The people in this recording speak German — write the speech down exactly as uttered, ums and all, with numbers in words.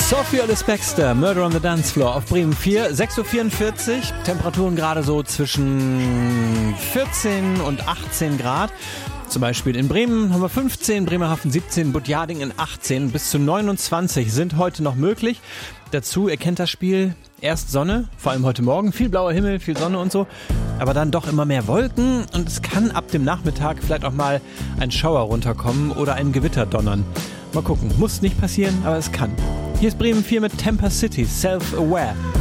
Sophie Ellis Bextor, Murder on the Dance Floor auf Bremen vier, sechs Uhr vierundvierzig, Temperaturen gerade so zwischen vierzehn und achtzehn Grad. Zum Beispiel in Bremen haben wir fünfzehn, Bremerhaven siebzehn, Budjadingen achtzehn, bis zu neunundzwanzig sind heute noch möglich. Dazu, ihr kennt das Spiel, erst Sonne, vor allem heute Morgen, viel blauer Himmel, viel Sonne und so, aber dann doch immer mehr Wolken und es kann ab dem Nachmittag vielleicht auch mal ein Schauer runterkommen oder ein Gewitter donnern. Mal gucken, muss nicht passieren, aber es kann. Hier ist Bremen vier mit Temper City, Self-Aware.